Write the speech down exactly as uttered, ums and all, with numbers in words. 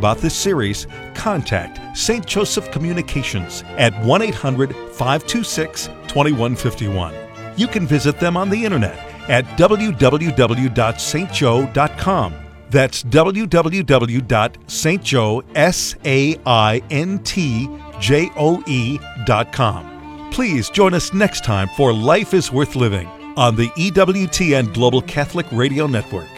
about this series, contact Saint Joseph Communications at one eight hundred, five two six, two one five one. You can visit them on the internet at w w w dot st joe dot com. That's w w w dot st joe dot com. Please join us next time for Life is Worth Living on the E W T N Global Catholic Radio Network.